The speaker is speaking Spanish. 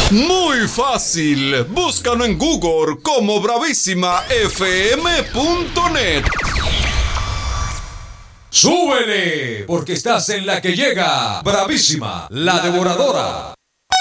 Muy fácil. Búscalo en Google como bravísimafm.net. ¡Súbele! Porque estás en la que llega. Bravísima, la devoradora.